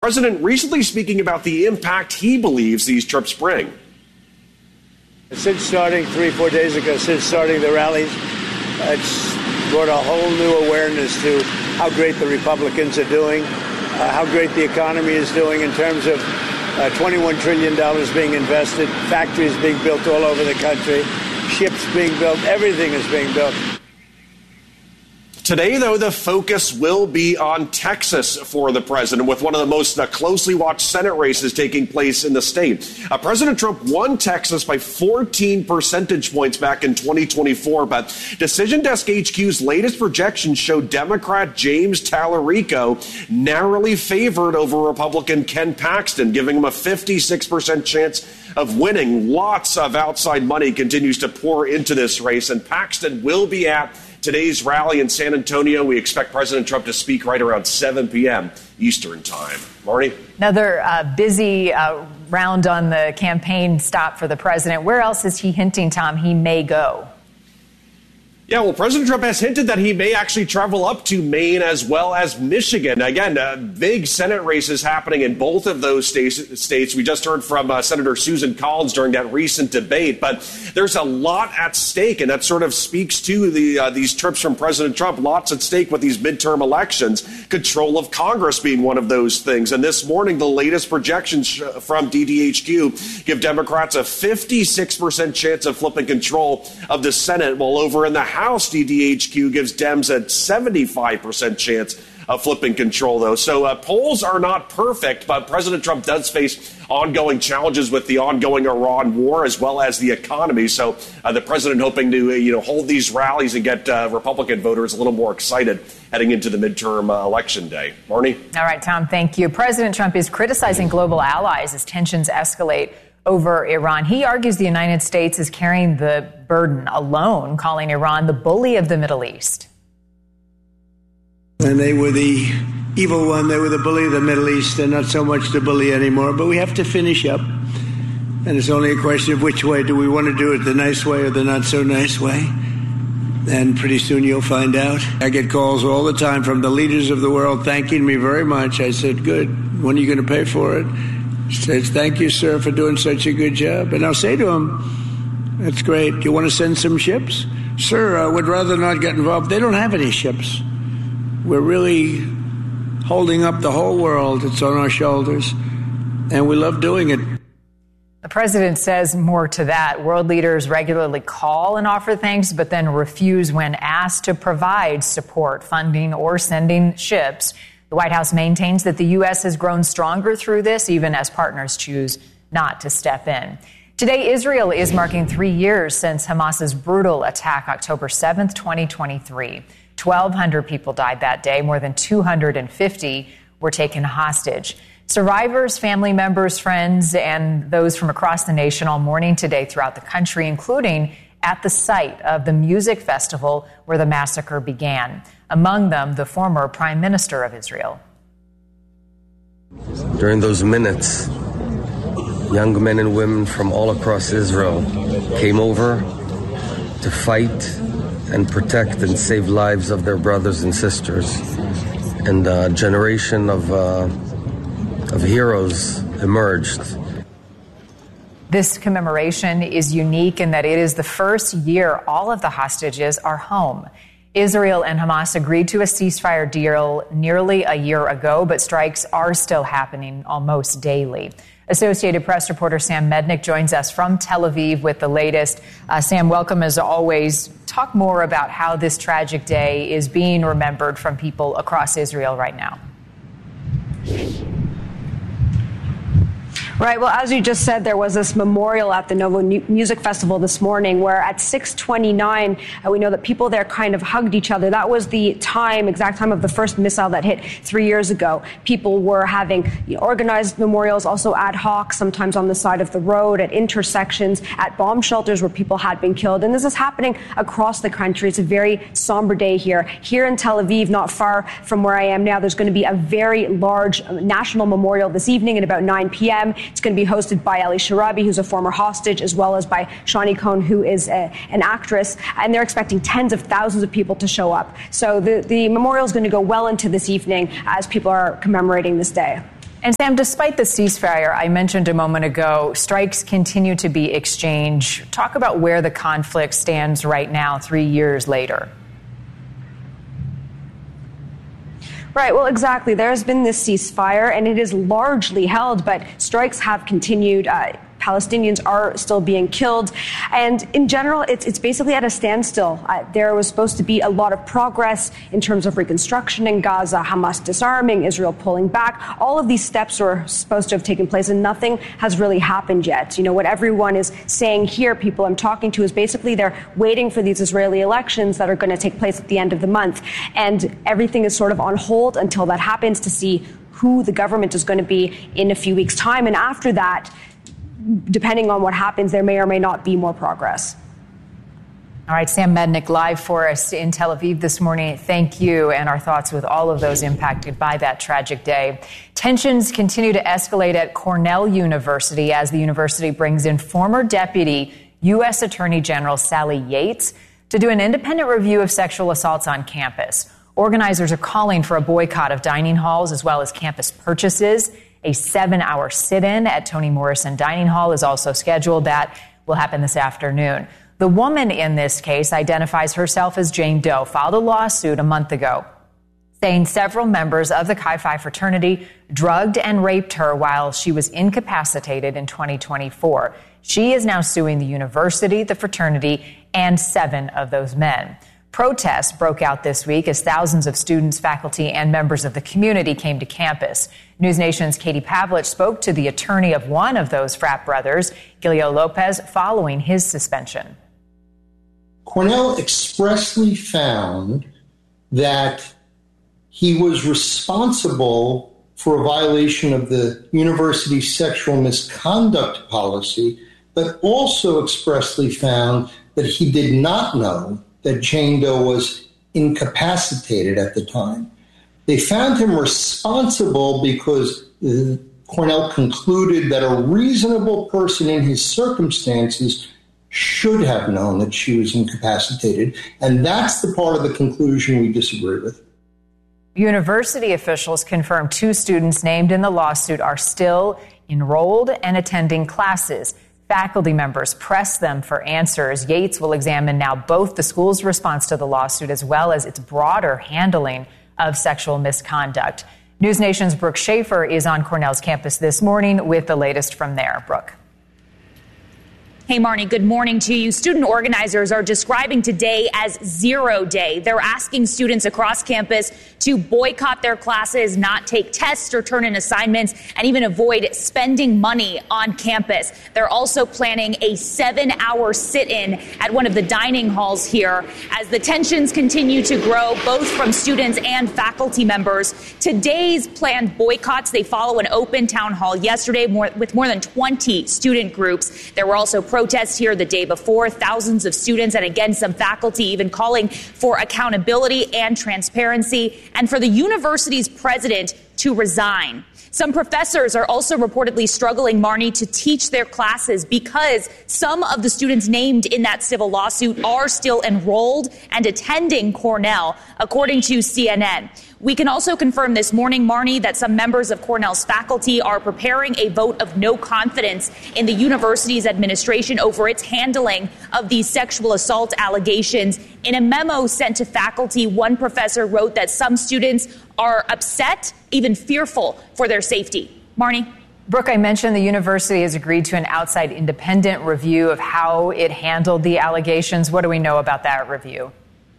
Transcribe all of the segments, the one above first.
President recently speaking about the impact he believes these trips bring. Since starting 3-4 days ago, since starting the rallies, it's brought a whole new awareness to how great the Republicans are doing, how great the economy is doing in terms of $21 trillion being invested, factories being built all over the country, ships being built, everything is being built. Today, though, the focus will be on Texas for the president, with one of the most closely watched Senate races taking place in the state. President Trump won Texas by 14 percentage points back in 2024, but Decision Desk HQ's latest projections show Democrat James Tallarico narrowly favored over Republican Ken Paxton, giving him a 56% chance of winning. Lots of outside money continues to pour into this race, and Paxton will be at today's rally in San Antonio. We expect President Trump to speak right around 7 p.m. Eastern time. Marnie? Another busy round on the campaign stop for the president. Where else is he hinting, Tom, he may go? Yeah, well, President Trump has hinted that he may actually travel up to Maine as well as Michigan. Again, big Senate races happening in both of those states. We just heard from Senator Susan Collins during that recent debate. But there's a lot at stake, and that sort of speaks to these trips from President Trump. Lots at stake with these midterm elections. Control of Congress being one of those things. And this morning, the latest projections from DDHQ give Democrats a 56% chance of flipping control of the Senate, while over in the House, DDHQ gives Dems a 75% chance of flipping control, though. So polls are not perfect, but President Trump does face ongoing challenges with the ongoing Iran war as well as the economy. So the president hoping to hold these rallies and get Republican voters a little more excited heading into the midterm election day. Marnie? All right, Tom, thank you. President Trump is criticizing global allies as tensions escalate over Iran. He argues the United States is carrying the burden alone, calling Iran the bully of the Middle East. And they were the evil one. They were the bully of the Middle East. They're not so much the bully anymore, but we have to finish up. And it's only a question of which way. Do we want to do it the nice way or the not so nice way? And pretty soon you'll find out. I get calls all the time from the leaders of the world thanking me very much. I said, good. When are you going to pay for it? Says, thank you, sir, for doing such a good job. And I'll say to him, that's great. Do you want to send some ships? Sir, I would rather not get involved. They don't have any ships. We're really holding up the whole world. It's on our shoulders. And we love doing it. The president says more to that. World leaders regularly call and offer thanks, but then refuse when asked to provide support, funding, or sending ships. The White House maintains that the U.S. has grown stronger through this, even as partners choose not to step in. Today, Israel is marking 3 years since Hamas's brutal attack, October 7th, 2023. 1,200 people died that day. More than 250 were taken hostage. Survivors, family members, friends, and those from across the nation all mourning today throughout the country, including at the site of the music festival where the massacre began. Among them, the former Prime Minister of Israel. During those minutes, young men and women from all across Israel came over to fight and protect and save lives of their brothers and sisters. And a generation of heroes emerged. This commemoration is unique in that it is the first year all of the hostages are home. Israel and Hamas agreed to a ceasefire deal nearly a year ago, but strikes are still happening almost daily. Associated Press reporter Sam Mednick joins us from Tel Aviv with the latest. Sam, welcome as always. Talk more about how this tragic day is being remembered from people across Israel right now. Right. Well, as you just said, there was this memorial at the Novo Music Festival this morning where at 6:29, we know that people there kind of hugged each other. That was the exact time of the first missile that hit 3 years ago. People were having organized memorials, also ad hoc, sometimes on the side of the road, at intersections, at bomb shelters where people had been killed. And this is happening across the country. It's a very somber day here. Here in Tel Aviv, not far from where I am now, there's going to be a very large national memorial this evening at about 9 p.m. It's going to be hosted by Ali Sharabi, who's a former hostage, as well as by Shani Cohn, who is an actress. And they're expecting tens of thousands of people to show up. So the memorial is going to go well into this evening as people are commemorating this day. And Sam, despite the ceasefire I mentioned a moment ago, strikes continue to be exchanged. Talk about where the conflict stands right now, 3 years later. Right. Well, exactly. There's been this ceasefire, and it is largely held, but strikes have continued. Palestinians are still being killed. And in general, it's basically at a standstill. There was supposed to be a lot of progress in terms of reconstruction in Gaza, Hamas disarming, Israel pulling back. All of these steps were supposed to have taken place, and nothing has really happened yet. You know, what everyone is saying here, people I'm talking to, is basically they're waiting for these Israeli elections that are going to take place at the end of the month. And everything is sort of on hold until that happens, to see who the government is going to be in a few weeks' time. And after that, depending on what happens, there may or may not be more progress. All right, Sam Mednick live for us in Tel Aviv this morning. Thank you, and our thoughts with all of those impacted by that tragic day. Tensions continue to escalate at Cornell University as the university brings in former Deputy U.S. Attorney General Sally Yates to do an independent review of sexual assaults on campus. Organizers are calling for a boycott of dining halls as well as campus purchases. A 7-hour sit-in at Toni Morrison Dining Hall is also scheduled. That will happen this afternoon. The woman in this case identifies herself as Jane Doe, filed a lawsuit a month ago saying several members of the Chi Phi fraternity drugged and raped her while she was incapacitated in 2024. She is now suing the university, the fraternity, and 7 of those men. Protests broke out this week as thousands of students, faculty, and members of the community came to campus. News Nation's Katie Pavlich spoke to the attorney of one of those frat brothers, Gilio Lopez, following his suspension. Cornell expressly found that he was responsible for a violation of the university's sexual misconduct policy, but also expressly found that he did not know that Jane Doe was incapacitated at the time. They found him responsible because Cornell concluded that a reasonable person in his circumstances should have known that she was incapacitated. And that's the part of the conclusion we disagree with. University officials confirmed 2 students named in the lawsuit are still enrolled and attending classes. Faculty members press them for answers. Yates will examine now both the school's response to the lawsuit as well as its broader handling of sexual misconduct. News Nation's Brooke Schaefer is on Cornell's campus this morning with the latest from there. Brooke. Hey, Marnie, good morning to you. Student organizers are describing today as zero day. They're asking students across campus to boycott their classes, not take tests or turn in assignments, and even avoid spending money on campus. They're also planning a 7-hour sit-in at one of the dining halls here as the tensions continue to grow, both from students and faculty members. Today's planned boycotts, they follow an open town hall yesterday with more than 20 student groups. There were also protests here the day before, thousands of students and again some faculty even calling for accountability and transparency and for the university's president to resign. Some professors are also reportedly struggling, Marnie, to teach their classes because some of the students named in that civil lawsuit are still enrolled and attending Cornell, according to CNN. We can also confirm this morning, Marnie, that some members of Cornell's faculty are preparing a vote of no confidence in the university's administration over its handling of these sexual assault allegations. In a memo sent to faculty, one professor wrote that some students are upset, even fearful for their safety. Marnie? Brooke, I mentioned the university has agreed to an outside independent review of how it handled the allegations. What do we know about that review?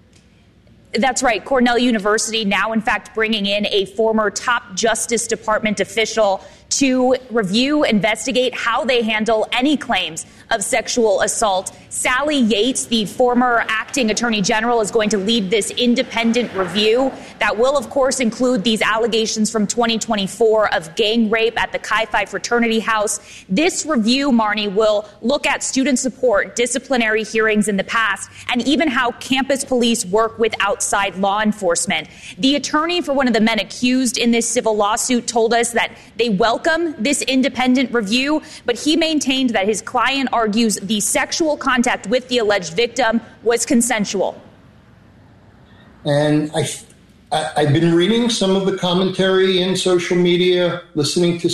That's right. Cornell University now, in fact, bringing in a former top Justice Department official to review, investigate how they handle any claims of sexual assault. Sally Yates, the former acting attorney general, is going to lead this independent review that will, of course, include these allegations from 2024 of gang rape at the Chi Phi fraternity house. This review, Marnie, will look at student support, disciplinary hearings in the past, and even how campus police work with outside law enforcement. The attorney for one of the men accused in this civil lawsuit told us that they welcome this independent review, but he maintained that his client argues the sexual contact with the alleged victim was consensual. And I've been reading some of the commentary in social media, listening to